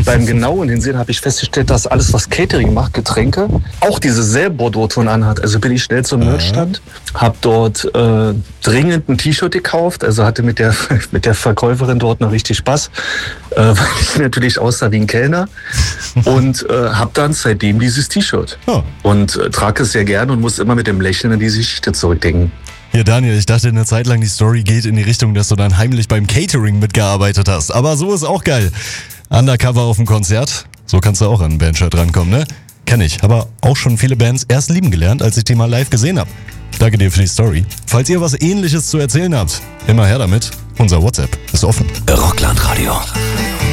Und beim genauen Hinsehen habe ich festgestellt, dass alles, was Catering macht, Getränke, auch diese Bordeaux-Ton anhat. Also bin ich schnell zum Merchstand, habe dort dringend ein T-Shirt gekauft, also hatte mit der Verkäuferin dort noch richtig Spaß, weil ich natürlich aussah wie ein Kellner und habe dann seitdem dieses T-Shirt und trage es sehr gerne und muss immer mit dem Lächeln an die Geschichte zurückdenken. Ja, Daniel, ich dachte eine Zeit lang, die Story geht in die Richtung, dass du dann heimlich beim Catering mitgearbeitet hast. Aber so ist auch geil. Undercover auf dem Konzert, so kannst du auch an ein Bandshirt rankommen, ne? Kenn ich, aber auch schon viele Bands erst lieben gelernt, als ich die mal live gesehen habe. Danke dir für die Story. Falls ihr was Ähnliches zu erzählen habt, immer her damit. Unser WhatsApp ist offen. Rockland Radio.